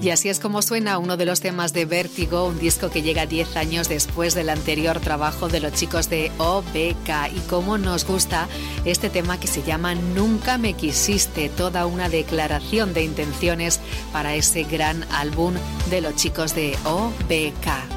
Y así es como suena uno de los temas de Vértigo, un disco que llega 10 años después del anterior trabajo de los chicos de OBK. Y cómo nos gusta este tema que se llama Nunca me quisiste, toda una declaración de intenciones para ese gran álbum de los chicos de OBK.